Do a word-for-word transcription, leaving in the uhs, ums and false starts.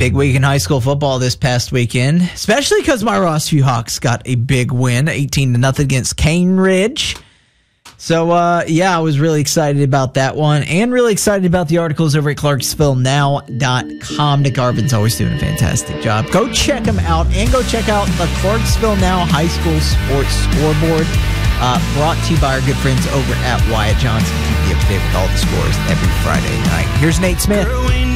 Big week in high school football this past weekend, especially because my Rossview Hawks got a big win, eighteen to nothing against Cane Ridge. So, uh, yeah, I was really excited about that one and really excited about the articles over at Clarksville Now dot com. Nick Garvin's always doing a fantastic job. Go check them out and go check out the Clarksville Now High School Sports Scoreboard, uh, brought to you by our good friends over at Wyatt Johnson. Keep you up to date with all the scores every Friday night. Here's Nate Smith.